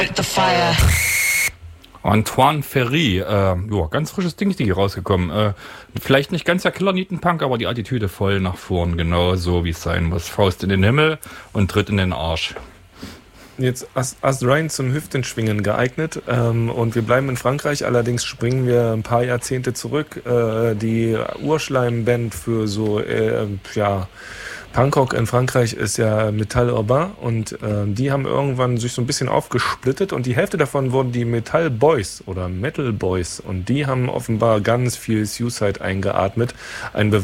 Antoine Ferry, ganz frisches Ding ist die rausgekommen. Vielleicht nicht ganz der Killer-Nietenpunk, aber die Attitüde voll nach vorn, genau so wie es sein muss. Faust in den Himmel und Tritt in den Arsch. Jetzt Ast rein zum Hüftenschwingen geeignet, und wir bleiben in Frankreich, allerdings springen wir ein paar Jahrzehnte zurück. Die Urschleimband für so Punkrock in Frankreich ist ja Metal Urbain, und die haben irgendwann sich so ein bisschen aufgesplittet, und die Hälfte davon wurden die Metal Boys oder Metal Boys, und die haben offenbar ganz viel Suicide eingeatmet. Ein